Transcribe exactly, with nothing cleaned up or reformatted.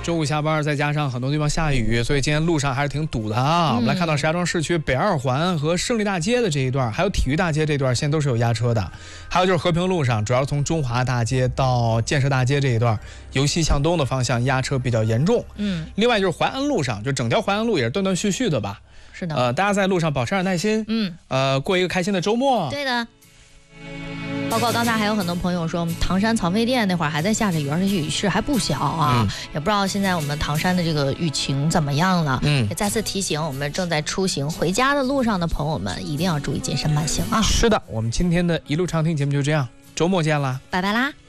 周五下班，再加上很多地方下雨，所以今天路上还是挺堵的啊。嗯、我们来看到石家庄市区北二环和胜利大街的这一段，还有体育大街这段，现在都是有压车的。还有就是和平路上，主要从中华大街到建设大街这一段，由西向东的方向压车比较严重。嗯，另外就是淮安路上，就整条淮安路也是断断续续的吧。 是的。 呃，大家在路上保持点耐心。嗯。呃，过一个开心的周末。 对的。包括刚才还有很多朋友说，我们唐山曹妃甸那会儿还在下着雨，而且雨势还不小啊，嗯、也不知道现在我们唐山的这个雨情怎么样了。嗯，也再次提醒我们正在出行回家的路上的朋友们，一定要注意谨慎慢行啊。 是的，我们今天的一路畅听节目就这样，周末见啦， 拜拜啦。